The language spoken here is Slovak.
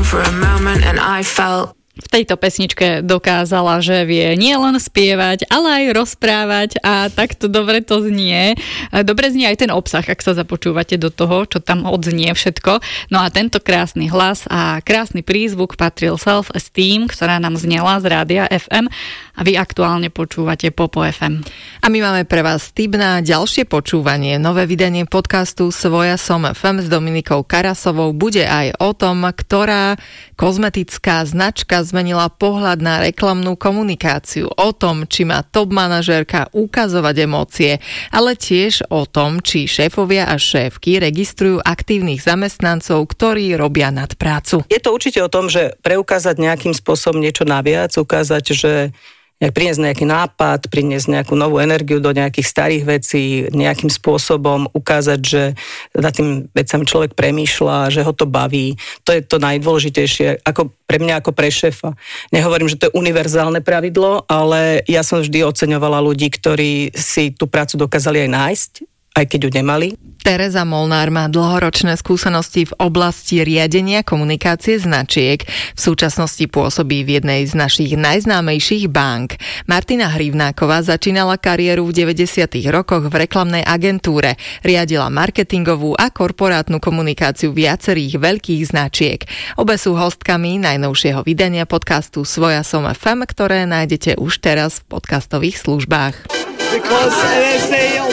for a moment and I felt. V tejto pesničke dokázala, že vie nielen spievať, ale aj rozprávať a takto dobre to znie. Dobre znie aj ten obsah, ak sa započúvate do toho, čo tam odznie všetko. No a tento krásny hlas a krásny prízvuk patril Self-Esteem, ktorá nám znela z Rádia FM a vy aktuálne počúvate Popo FM. A my máme pre vás tip na ďalšie počúvanie. Nové vydanie podcastu Svoja som FM s Dominikou Karasovou bude aj o tom, ktorá kozmetická značka zmenila pohľad na reklamnú komunikáciu, o tom, či má top manažérka ukazovať emócie, ale tiež o tom, či šéfovia a šéfky registrujú aktívnych zamestnancov, ktorí robia nadprácu. Je to určite o tom, že preukázať nejakým spôsobom niečo naviac, ukázať, že priniesť nejaký nápad, priniesť nejakú novú energiu do nejakých starých vecí, nejakým spôsobom ukázať, že nad tým vecami človek premýšľa, že ho to baví. To je to najdôležitejšie, ako pre mňa, ako pre šéfa. Nehovorím, že to je univerzálne pravidlo, ale ja som vždy oceňovala ľudí, ktorí si tú prácu dokázali aj nájsť, aj keď ju nemali. Tereza Molnár má dlhoročné skúsenosti v oblasti riadenia komunikácie značiek. V súčasnosti pôsobí v jednej z našich najznámejších bank. Martina Hrivnáková začínala kariéru v 90. rokoch v reklamnej agentúre. Riadila marketingovú a korporátnu komunikáciu viacerých veľkých značiek. Obe sú hostkami najnovšieho vydania podcastu Svoja som FM, ktoré nájdete už teraz v podcastových službách.